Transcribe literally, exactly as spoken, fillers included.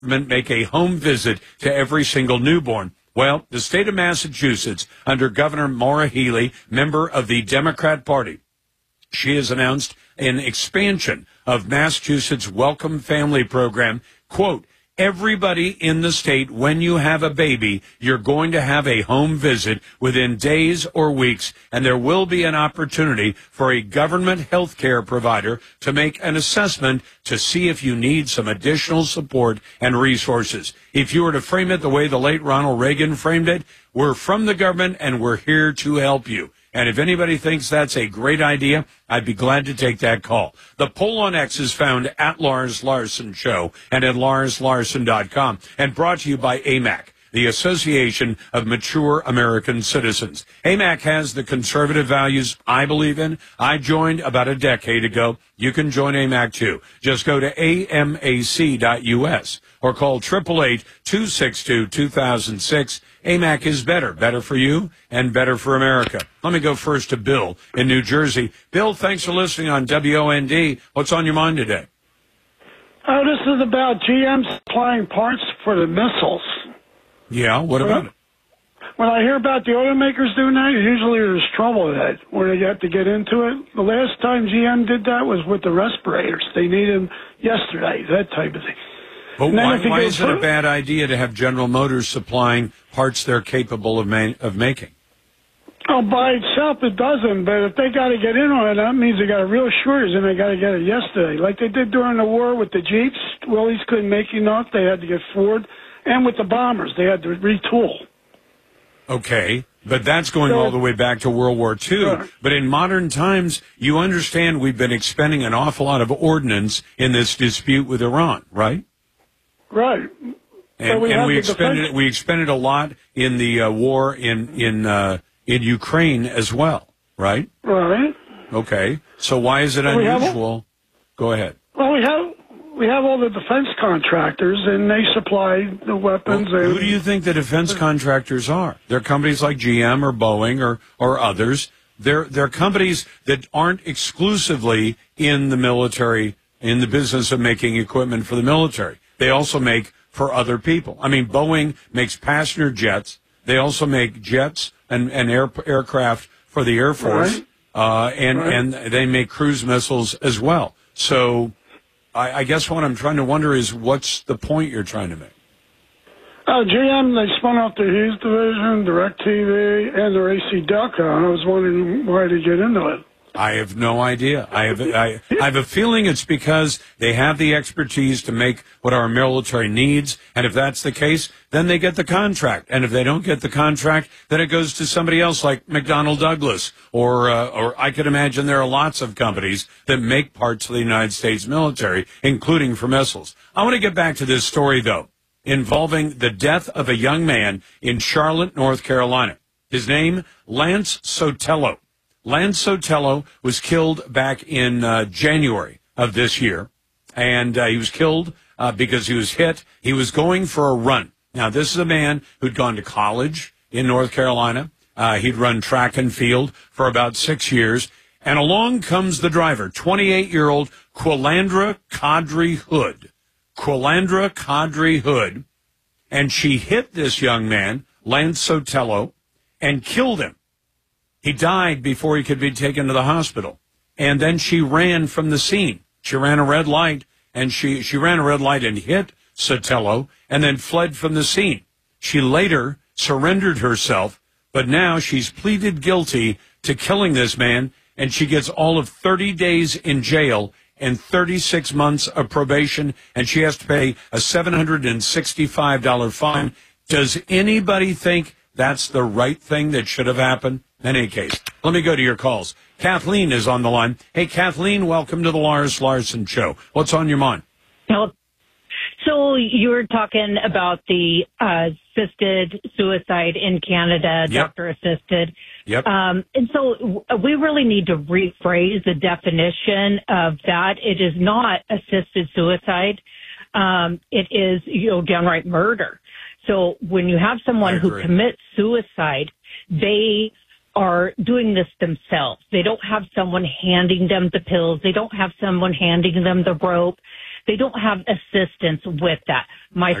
make a home visit to every single newborn. Well, the state of Massachusetts, under Governor Maura Healey, member of the Democrat Party, she has announced an expansion of Massachusetts Welcome Family Program. Quote, everybody in the state, when you have a baby, you're going to have a home visit within days or weeks, and there will be an opportunity for a government health care provider to make an assessment to see if you need some additional support and resources. If you were to frame it the way the late Ronald Reagan framed it, we're from the government and we're here to help you. And if anybody thinks that's a great idea, I'd be glad to take that call. The poll on X is found at Lars Larson Show and at lars larson dot com, and brought to you by A M A C, the Association of Mature American Citizens. A M A C has the conservative values I believe in. I joined about a decade ago. You can join A M A C too. Just go to A M A C dot U S or call eight eight eight, two six two, two thousand six. A M A C is better, better for you and better for America. Let me go first to Bill in New Jersey. Bill, thanks for listening on W O N D. What's on your mind today? Oh, this is about G M supplying parts for the missiles. Yeah, what about it? When I hear about the automakers doing that, usually there's trouble with that, where they have to get into it. The last time G M did that was with the respirators. They need them yesterday, that type of thing. But why, why is it a bad idea to have General Motors supplying parts they're capable of, ma- of making? Oh, by itself it doesn't, but if they got to get in on it, that means they got a real shortage and they got to get it yesterday. Like they did during the war with the Jeeps. Willys couldn't make enough. They had to get Ford. And with the bombers, they had to retool. Okay, but that's going so, all the way back to World War Two. Sure. But in modern times, you understand we've been expending an awful lot of ordnance in this dispute with Iran, right? Right. And we, and we expended defense. we expended a lot in the uh, war in in uh, in Ukraine as well, right? Right. Okay. So why is it well, unusual? We Go ahead. Well, we have we have all the defense contractors, and they supply the weapons. Well, and, who do you think the defense contractors are? They're companies like G M or Boeing or or others. They're they're companies that aren't exclusively in the military, in the business of making equipment for the military. They also make for other people. I mean, Boeing makes passenger jets. They also make jets and, and air, aircraft for the Air Force, right. uh, and, right. and they make cruise missiles as well. So I, I guess what I'm trying to wonder is what's the point you're trying to make? Uh, G M, they spun off the Hughes division, DirecTV, and their A C Delco, and I was wondering why they get into it. I have no idea. I have I, I have a feeling it's because they have the expertise to make what our military needs, and if that's the case, then they get the contract. And if they don't get the contract, then it goes to somebody else like McDonnell Douglas, or uh, or I could imagine there are lots of companies that make parts for the United States military, including for missiles. I want to get back to this story, though, involving the death of a young man in Charlotte, North Carolina. His name, Lance Sotelo. Lance Sotelo was killed back in uh, January of this year, and uh, he was killed uh, because he was hit. He was going for a run. Now, this is a man who'd gone to college in North Carolina. Uh, he'd run track and field for about six years, and along comes the driver, twenty-eight-year-old Quilandra Kadri Hood. Quilandra Kadri Hood, and she hit this young man, Lance Sotelo, and killed him. He died before he could be taken to the hospital. And then she ran from the scene. She ran a red light, and she, she ran a red light and hit Sotelo, and then fled from the scene. She later surrendered herself, but now she's pleaded guilty to killing this man, and she gets all of thirty days in jail and thirty-six months of probation, and she has to pay a seven hundred sixty-five dollars fine. Does anybody think that's the right thing that should have happened? In any case, let me go to your calls. Kathleen is on the line. Hey, Kathleen, welcome to the Lars Larson Show. What's on your mind? Well, so you were talking about the uh, assisted suicide in Canada, Yep. doctor-assisted. Yep. Um, and so we really need to rephrase the definition of that. It is not assisted suicide. Um, it is, you know, downright murder. So when you have someone who commits suicide, they are doing this themselves. They don't have someone handing them the pills. They don't have someone handing them the rope. They don't have assistance with that. My